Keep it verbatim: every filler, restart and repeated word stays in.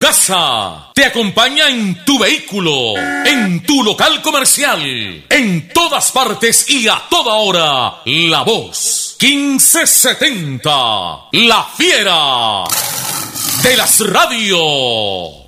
casa, te acompaña en tu vehículo, en tu local comercial, en todas partes y a toda hora. La Voz quince setenta, la fiera de las radios.